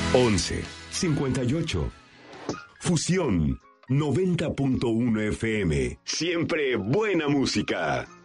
11 58. Fusión 90.1 FM. Siempre buena música.